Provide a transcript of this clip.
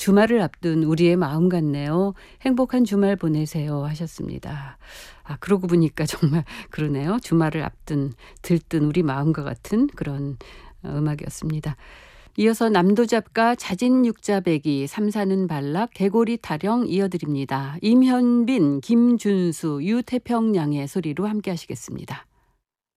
주말을 앞둔 우리의 마음 같네요. 행복한 주말 보내세요 하셨습니다. 그러고 보니까 정말 그러네요. 주말을 앞둔 들뜬 우리 마음과 같은 그런 음악이었습니다. 이어서 남도잡과 자진육자배기, 삼사는 발락, 개고리 타령 이어드립니다. 임현빈, 김준수, 유태평양의 소리로 함께 하시겠습니다.